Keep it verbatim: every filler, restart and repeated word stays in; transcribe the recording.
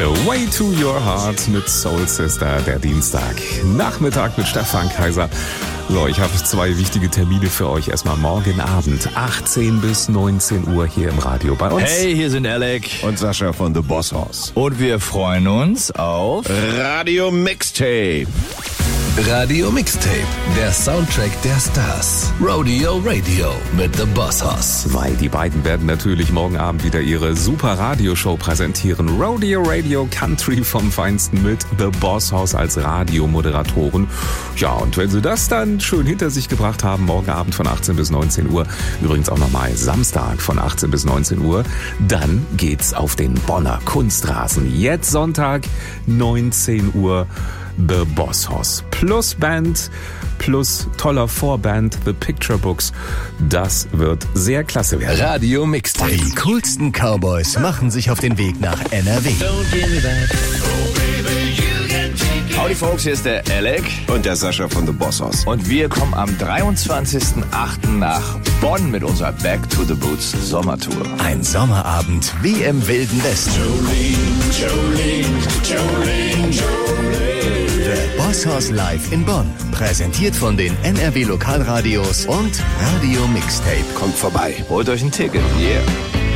Way to Your Heart mit Soul Sister, der Dienstag. Nachmittag mit Stefan Kaiser. So, ich habe zwei wichtige Termine für euch. Erstmal morgen Abend, achtzehn bis neunzehn Uhr hier im Radio bei uns. Hey, hier sind Alec und Sascha von The Boss Hoss. Und wir freuen uns auf Radio Mixtape. Radio Mixtape, der Soundtrack der Stars. Rodeo Radio mit The Boss Hoss. Weil die beiden werden natürlich morgen Abend wieder ihre super Radioshow präsentieren. Rodeo Radio Country vom Feinsten mit The Boss Hoss als Radiomoderatoren. Ja, und wenn sie das dann schön hinter sich gebracht haben, morgen Abend von achtzehn bis neunzehn Uhr, übrigens auch nochmal Samstag von achtzehn bis neunzehn Uhr, dann geht's auf den Bonner Kunstrasen. Jetzt Sonntag, neunzehn Uhr. The Boss Hoss plus Band plus toller Vorband The Picture Books. Das wird sehr klasse werden. Radio Mixtape. Die coolsten Cowboys machen sich auf den Weg nach N R W. Howdy Folks, hier ist der Alec und der Sascha von The Boss Hoss. Und wir kommen am dreiundzwanzigsten achten nach Bonn mit unserer Back to the Boots Sommertour. Ein Sommerabend wie im Wilden Westen. Jolene, Jolene, Jolene, Jolene. The Boss Hoss live in Bonn. Präsentiert von den N R W Lokalradios und Radio Mixtape. Kommt vorbei. Holt euch ein Ticket. Yeah.